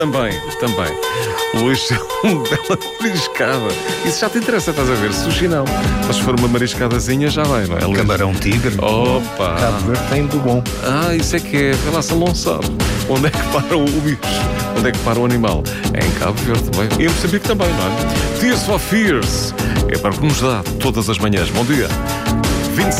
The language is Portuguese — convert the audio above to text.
Também. Luís, uma bela mariscada. Isso já te interessa, estás a ver? Sushi não. Mas se for uma mariscadazinha, já vai, não é, Luís? Camarão tigre. Opa! Cabo Verde tem do bom. Isso é que é. Vê lá se ele não sabe. Onde é que para o bicho? Onde é que para o animal? É em Cabo Verde também. E em Moçambique também, não é? Tears for Fears. É para o que nos dá todas as manhãs. Bom dia.